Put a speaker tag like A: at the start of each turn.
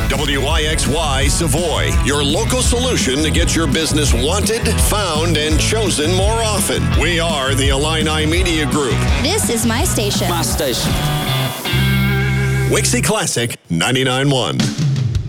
A: WYXY Savoy, your local solution to get your business wanted, found, and chosen more often. We are the Illini Media Group.
B: This is my station.
C: My station.
A: Wixie Classic 99.1.